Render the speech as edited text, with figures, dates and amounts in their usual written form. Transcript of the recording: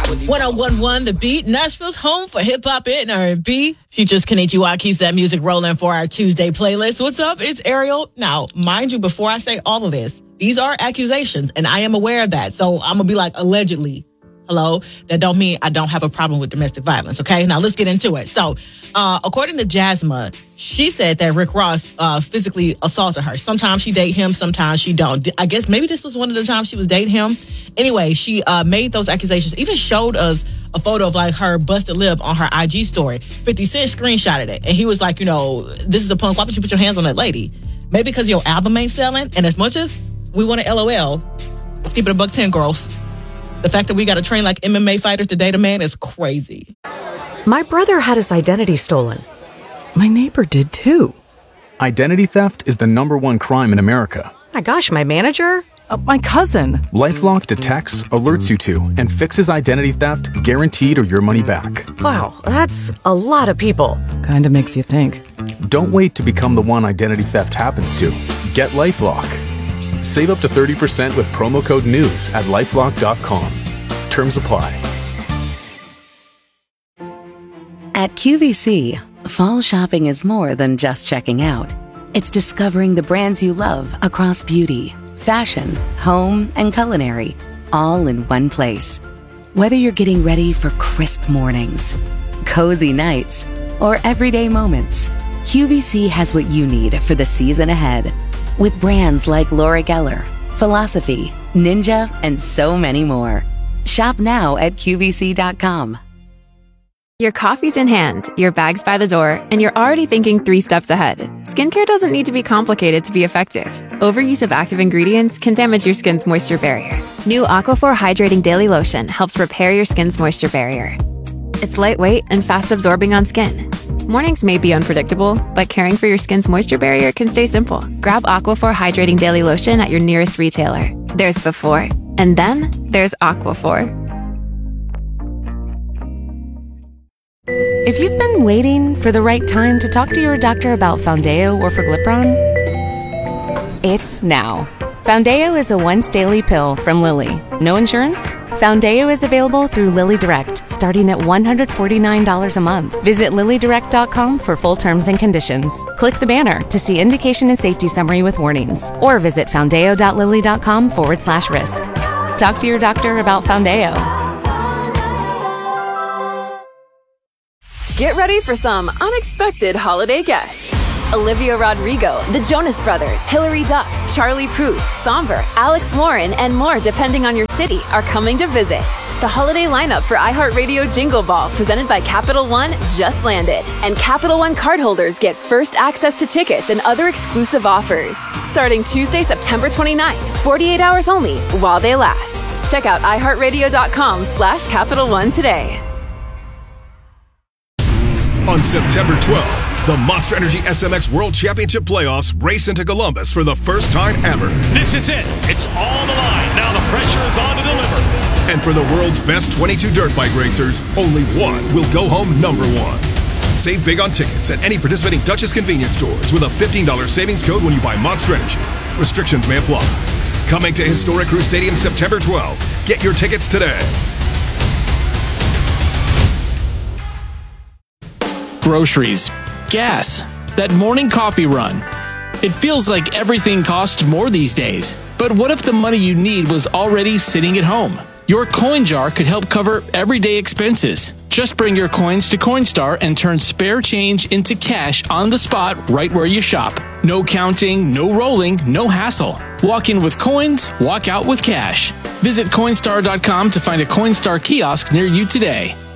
1011 The Beat, Nashville's home for hip-hop and R&B. Future's Kenichiwa keeps that music rolling for our Tuesday playlist. What's up? It's Ariel. Now, mind you, before I say all of this, these are accusations, and I am aware of that. So I'm going to be like, allegedly. Hello? That don't mean I don't have a problem with domestic violence, okay? Now, let's get into it. So, according to Jasmine, she said that Rick Ross physically assaulted her. Sometimes she date him, sometimes she don't. I guess maybe this was one of the times she was dating him. Anyway, she made those accusations, even showed us a photo of like her busted lip on her IG story. 50 Cent screenshotted it, and he was like, this is a punk. Why would you put your hands on that lady? Maybe because your album ain't selling, and as much as we want to LOL, let's keep it $110, girls. The fact that we got to train like MMA fighters to date a man is crazy. My brother had his identity stolen. My neighbor did too. Identity theft is the #1 crime in America. My gosh, my manager? My cousin. LifeLock detects, alerts you to, and fixes identity theft guaranteed or your money back. Wow, that's a lot of people. Kinda makes you think. Don't wait to become the one identity theft happens to. Get LifeLock. Save up to 30% with promo code NEWS at LifeLock.com. Terms apply. At QVC, fall shopping is more than just checking out. It's discovering the brands you love across beauty, fashion, home, and culinary, all in one place. Whether you're getting ready for crisp mornings, cozy nights, or everyday moments, QVC has what you need for the season ahead. With brands like Laura Geller, Philosophy, Ninja, and so many more. Shop now at QVC.com. Your coffee's in hand, your bag's by the door, and you're already thinking 3 steps ahead. Skincare doesn't need to be complicated to be effective. Overuse of active ingredients can damage your skin's moisture barrier. New Aquaphor Hydrating Daily Lotion helps repair your skin's moisture barrier. It's lightweight and fast absorbing on skin. Mornings may be unpredictable, but caring for your skin's moisture barrier can stay simple. Grab Aquaphor Hydrating Daily Lotion at your nearest retailer. There's before, and then there's Aquaphor. If you've been waiting for the right time to talk to your doctor about Foundayo or Forglipron, it's now. Foundayo is a once-daily pill from Lilly. No insurance? Foundayo is available through Lilly Direct, starting at $149 a month. Visit LillyDirect.com for full terms and conditions. Click the banner to see indication and safety summary with warnings, or visit foundayo.lilly.com/risk. Talk to your doctor about Foundayo. Get ready for some unexpected holiday guests. Olivia Rodrigo, the Jonas Brothers, Hilary Duff, Charlie Puth, Somber, Alex Warren, and more depending on your city are coming to visit. The holiday lineup for iHeartRadio Jingle Ball presented by Capital One just landed. And Capital One cardholders get first access to tickets and other exclusive offers. Starting Tuesday, September 29th, 48 hours only while they last. Check out iHeartRadio.com/Capital One today. On September 12th, the Monster Energy SMX World Championship Playoffs race into Columbus for the first time ever. This is it. It's on the line. Now the pressure is on to deliver. And for the world's best 22 dirt bike racers, only one will go home #1. Save big on tickets at any participating Duchess convenience stores with a $15 savings code when you buy Monster Energy. Restrictions may apply. Coming to Historic Crew Stadium September 12th. Get your tickets today. Groceries, gas, that morning coffee run. It feels like everything costs more these days. But what if the money you need was already sitting at home? Your coin jar could help cover everyday expenses. Just bring your coins to Coinstar and turn spare change into cash on the spot right where you shop. No counting, no rolling, no hassle. Walk in with coins, walk out with cash. Visit Coinstar.com to find a Coinstar kiosk near you today.